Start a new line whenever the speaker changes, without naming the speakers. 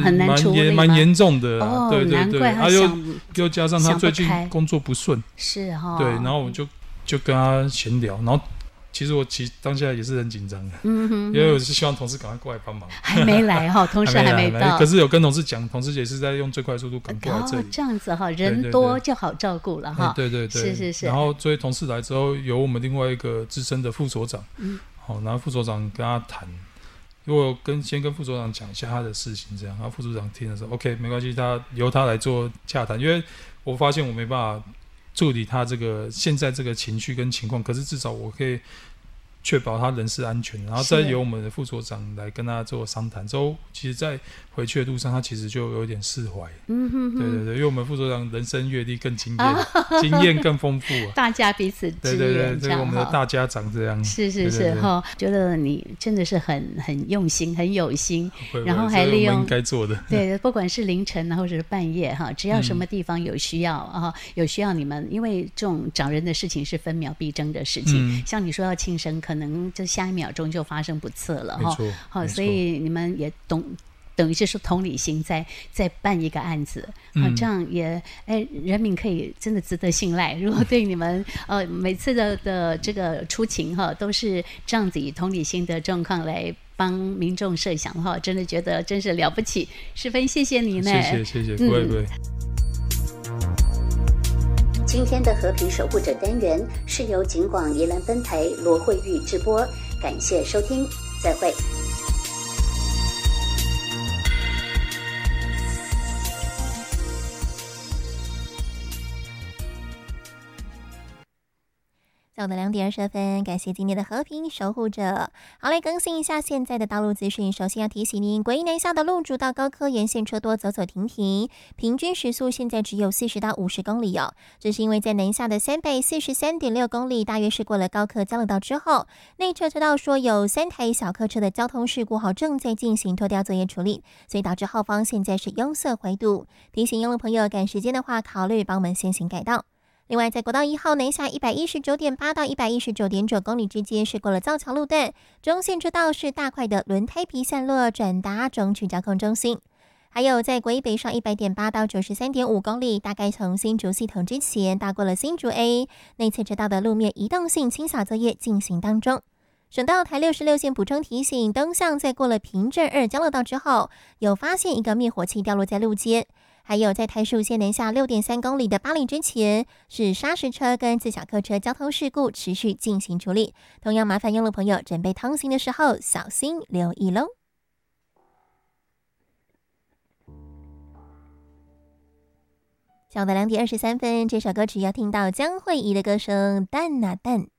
很难处理吗？
也蛮严重的
哦，
对对对，
难怪他
又加上他最近工作不顺，
是哈，
对，然后我就跟他闲聊，然后其实我当下也是很紧张的，因为我是希望同事赶快过来帮忙，
还没来哈，同事还没到，
可是有跟同事讲，同事也是在用最快速度赶过来这里，
这样子哈，人多就好照顾了哈，
对对对，
是，
然后所以同事来之后，有我们另外一个资深的副所长，然后副所长跟他谈。如果先跟副所长讲一下他的事情，这样，然后副所长听的时候 ，OK， 没关系，由他来做洽谈，因为我发现我没办法处理他现在这个情绪跟情况，可是至少我可以确保他人身安全，然后再由我们的副所长来跟他做商谈。之后，其实，在回去的路上，他其实就有点释怀。对对对，因为我们副所长人生阅历更经验更丰富
大家彼此支援，
对，这是我们的大家长这样。
是哈，觉得你真的是很用心，很有心，然后还利用
应该做的。
对，不管是凌晨或者是半夜哈，只要什么地方有需要有需要你们，因为这种找人的事情是分秒必争的事情，像你说要庆生，可能就下一秒钟就发生不测了哈。好，所以你们也等于是说同理心在办一个案子，这样也人民可以真的值得信赖。如果对你们每次的这个出勤都是这样子以同理心的状况来帮民众设想的话，真的觉得真是了不起，十分谢谢你呢。
谢谢，不会。
今天的和平守护者单元是由警广宜兰分台罗慧玉直播，感谢收听，再会。
下午的2点20分，感谢今天的和平守护者。好，来更新一下现在的道路资讯。首先要提醒您，国一南下的路竹到高科沿线车多，走走停停，平均时速现在只有40到50公里哦。这是因为在南下的343.6公里，大约是过了高科交流道之后，内侧车道说有3台小客车的交通事故正在进行拖吊作业处理，所以导致后方现在是拥塞回堵。提醒用路朋友赶时间的话，考虑帮我们先行改道。另外，在国道1号南下119.8到119.9公里之间是过了造桥路段，中线车道是大块的轮胎皮散落，转达中区交控中心。还有在国一北上100.8到93.5公里，大概从新竹系统之前大过了新竹 A， 内侧车道的路面移动性清扫作业进行当中。省道台66线补充提醒，灯项在过了平镇2交流道之后，有发现一个灭火器掉落在路肩。还有在台树线南下6.3公里的巴黎之前，是砂石车跟自小客车交通事故持续进行处理，同样麻烦用路朋友准备通行的时候小心留意咯。下午的2点23分，这首歌曲要听到江蕙怡的歌声《淡啊淡》。